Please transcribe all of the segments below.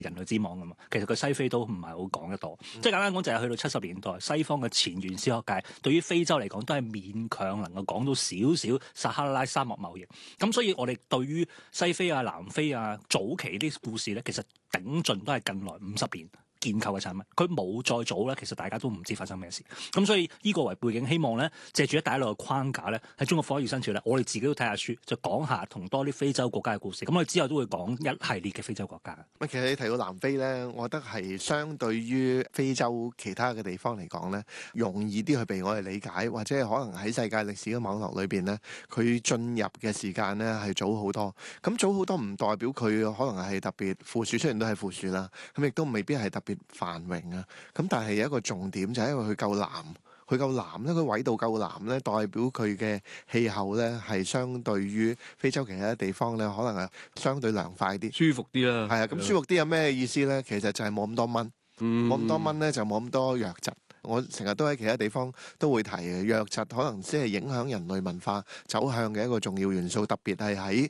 人類之網㗎嘛。其實佢西非都唔係好講得多，即係簡單講就係去到70年代，西方嘅前原始學界對於非洲嚟講都係勉強能夠講到少少撒哈拉沙漠貿易。咁所以我哋對於西非啊、南非啊早期啲故事咧，其實頂盡都係近來50年建構嘅產物，佢冇再早咧，其實大家都唔知發生咩事。咁所以呢個為背景，希望咧借住一帶一路嘅框架咧，喺中國火熱新潮咧，我哋自己都睇下書，就講下同多啲非洲國家嘅故事。咁我哋之後都會講一系列嘅非洲國家。 其實你提到南非咧，我覺得係相對於非洲其他嘅地方嚟講咧，容易啲去被我哋理解，或者可能喺世界歷史嘅網絡裏邊咧，佢進入嘅時間咧係早好多。咁早好多唔代表佢可能係特別富庶，雖然都係富庶啦，咁亦都未必係特別繁榮啊，咁但係有一個重點就係因為佢夠南，佢緯度夠南咧，代表佢嘅氣候咧係相對於非洲其他地方咧，可能係相對涼快啲， 舒服啲啦。 係啊，咁舒服啲有咩意思咧？其實就係冇咁多蚊，冇咁多蚊咧就冇咁多瘧疾。我成日都喺其他地方都會提嘅，瘧疾可能先係影響人類文化走向嘅一個重要元素，特別係喺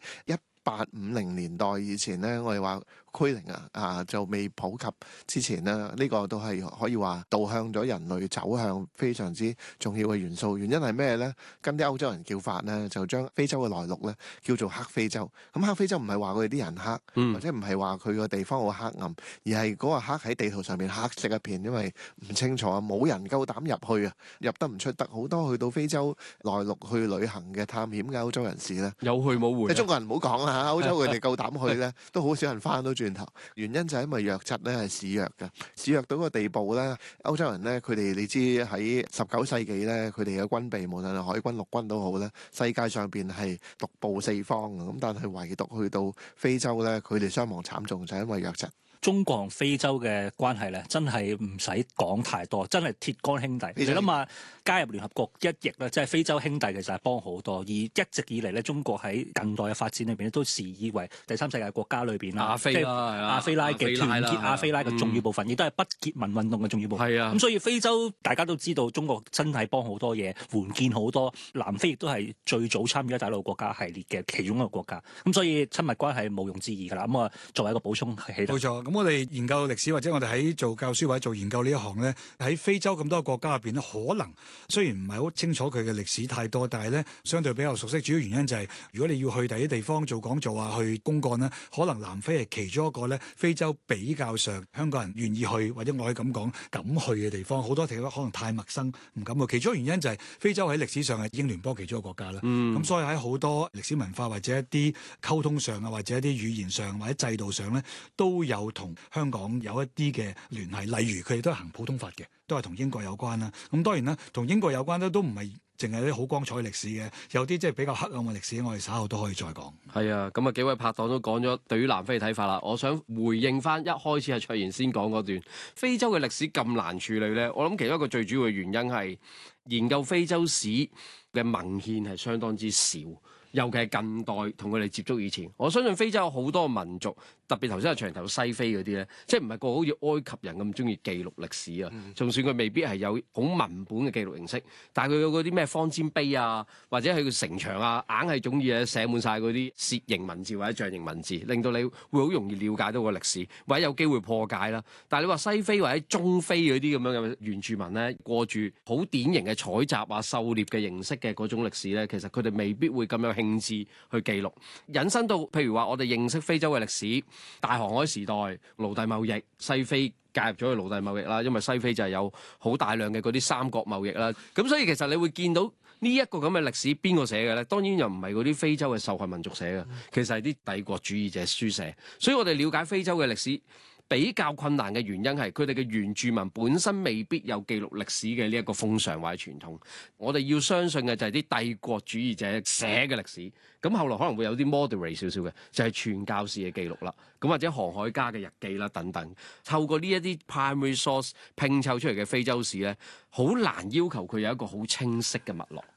1850年代以前咧，我哋話驅靈就未普及之前咧，呢個都係可以話導向咗人類走向非常之重要嘅元素。原因係咩咧？跟啲歐洲人叫法咧，就將非洲嘅來歷咧叫做黑非洲。咁黑非洲唔係話佢哋啲人黑，或者唔係話佢個地方好黑暗，而係嗰個黑喺地圖上面黑色一片，因為唔清楚啊，冇人夠膽入去啊，入得唔出得。好多去到非洲內陸去旅行嘅探險嘅歐洲人士咧， 有去冇回。 即係中國人唔好講啦，歐洲佢哋夠膽去咧，都好少人翻到轉頭。原因就係因為瘧疾咧係肆虐嘅，肆虐到個地步咧，歐洲人咧佢哋你知喺19世紀咧，佢哋嘅軍備無論係海軍陸軍都好咧，世界上邊係獨步四方嘅，咁但係唯獨去到非洲咧，佢哋傷亡慘重就係因為瘧疾。 中國同非洲嘅關係咧，真係唔使講太多，真係鐵桿兄弟。你諗下，加入聯合國一役咧，即係非洲兄弟其實係幫好多。而一直以嚟咧，中國喺近代嘅發展裏邊都視以為第三世界國家裏邊啦，即係亞非拉嘅團結亞非拉嘅重要部分，亦都係不結盟運動嘅重要部分。咁所以非洲大家都知道，中國真係幫好多嘢，援建好多。南非亦都係最早參與一帶一路國家系列嘅其中一個國家。咁所以親密關係毋庸置疑㗎啦。咁啊，作為一個補充喺度。 冇錯。咁我哋研究歷史或者我哋喺做教書或者做研究呢一行咧，喺非洲咁多個國家入邊咧，可能雖然唔係好清楚佢嘅歷史太多，但係咧相對比較熟悉。主要原因就係如果你要去第啲地方做講座啊，去公幹咧，可能南非係其中一個咧非洲比較上香港人願意去或者我可以咁講敢去嘅地方。好多地方可能太陌生唔敢去。其中原因就係非洲喺歷史上係英聯邦其中一個國家啦。咁所以喺好多歷史文化或者一啲溝通上啊，或者一啲語言上或者制度上咧，都有同香港有一啲嘅聯繫，例如佢哋都係行普通法嘅，都係同英國有關啦。咁當然啦，同英國有關都唔係淨係啲好光彩嘅歷史嘅，有啲即係比較黑暗嘅歷史，我哋稍後都可以再講。 係啊，咁啊幾位拍檔都講咗對於南非嘅睇法啦。我想回應翻一開始係卓然先講嗰段非洲嘅歷史咁難處理咧，我諗其中一個最主要嘅原因係研究非洲史嘅文獻係相當之少。尤其係近代同佢哋接觸以前，我相信非洲有好多民族，特別頭先係長頭西非嗰啲咧，即係唔係個好似埃及人咁中意記錄歷史啊？就算佢未必係有好文本嘅記錄形式，但係佢有嗰啲咩方尖碑啊，或者係個城牆啊，硬係總意寫滿晒嗰啲楔形文字或者象形文字，令到你會好容易了解到個歷史，或者有機會破解啦。但係你話西非或者中非嗰啲咁樣嘅原住民咧，過住好典型嘅採集啊、狩獵嘅形式嘅嗰種歷史咧，其實佢哋未必會咁樣興致去記錄，引申到譬如話我哋認識非洲嘅歷史，大航海時代奴隸貿易，西非介入咗去奴隸貿易啦，因為西非就係有好大量嘅嗰啲三角貿易啦，咁所以其實你會見到呢一個咁嘅歷史邊個寫嘅咧？當然又唔係嗰啲非洲嘅受害民族寫嘅，其實係啲帝國主義者書寫，所以我哋了解非洲嘅歷史比較困難嘅原因係佢哋嘅原住民本身未必有記錄歷史嘅呢一個風尚或者傳統。我哋要相信嘅就係啲帝國主義者寫嘅歷史。咁後來可能會有啲 moderate 少少嘅，就係傳教士嘅記錄啦。咁或者航海家嘅日記啦等等。透過呢一啲 primary source 拼湊出嚟嘅非洲史咧，好難要求佢有一個好清晰嘅脈絡。